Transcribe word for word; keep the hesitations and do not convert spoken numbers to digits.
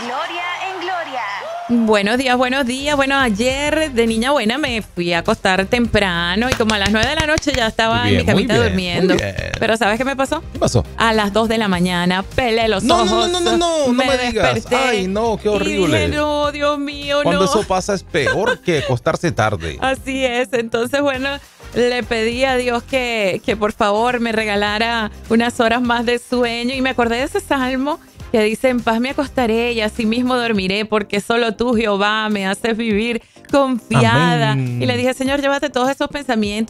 Gloria en Gloria. Buenos días, buenos días. Bueno, ayer de niña buena me fui a acostar temprano y como a las nueve de la noche ya estaba Bien, en mi camita muy bien, durmiendo. muy bien. Pero ¿sabes qué me pasó? ¿Qué pasó? A las dos de la mañana pelé los No, ojos. no, no, no, no, no, no me, me digas. desperté. Ay, no, qué horrible. Y dije, no, Dios mío, Cuando no. eso pasa es peor que acostarse tarde. Así es. Entonces, bueno, le pedí a Dios que, que por favor me regalara unas horas más de sueño y me acordé de ese salmo que dice: en paz me acostaré y así mismo dormiré, porque solo tú, Jehová, me haces vivir confiada. Amén. Y le dije: Señor, llévate todos esos pensamientos